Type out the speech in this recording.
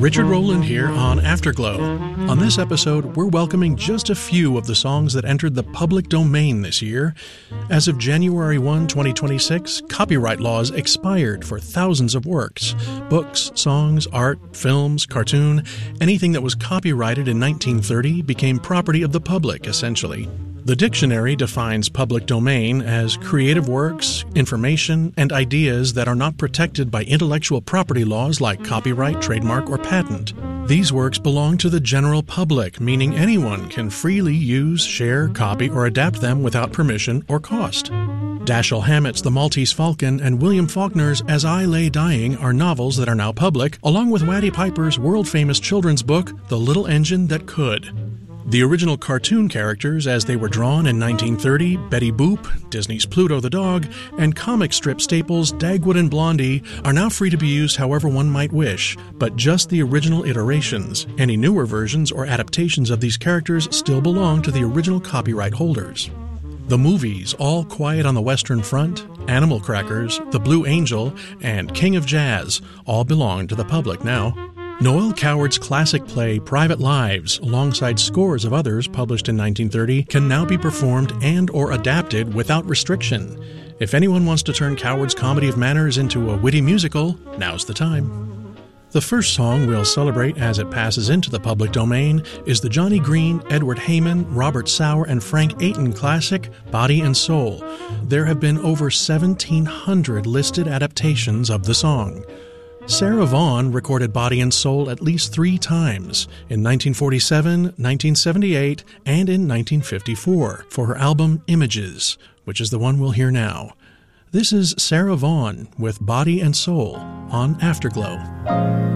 Richard Rowland here on Afterglow. On this episode, we're welcoming just a few of the songs that entered the public domain this year. As of January 1, 2026, copyright laws expired for thousands of works. Books, songs, art, films, cartoon, anything that was copyrighted in 1930 became property of the public, essentially. The dictionary defines public domain as creative works, information, and ideas that are not protected by intellectual property laws like copyright, trademark, or patent. These works belong to the general public, meaning anyone can freely use, share, copy, or adapt them without permission or cost. Dashiell Hammett's The Maltese Falcon and William Faulkner's As I Lay Dying are novels that are now public, along with Waddy Piper's world-famous children's book, The Little Engine That Could. The original cartoon characters as they were drawn in 1930, Betty Boop, Disney's Pluto the dog, and comic strip staples Dagwood and Blondie are now free to be used however one might wish, but just the original iterations. Any newer versions or adaptations of these characters still belong to the original copyright holders. The movies All Quiet on the Western Front, Animal Crackers, The Blue Angel, and King of Jazz all belong to the public now. Noel Coward's classic play Private Lives, alongside scores of others published in 1930, can now be performed and or adapted without restriction. If anyone wants to turn Coward's Comedy of Manners into a witty musical, now's the time. The first song we'll celebrate as it passes into the public domain is the Johnny Green, Edward Heyman, Robert Sauer, and Frank Aiton classic, Body and Soul. There have been over 1,700 listed adaptations of the song. Sarah Vaughan recorded Body and Soul at least 3 times, in 1947, 1978, and in 1954, for her album Images, which is the one we'll hear now. This is Sarah Vaughan with Body and Soul on Afterglow.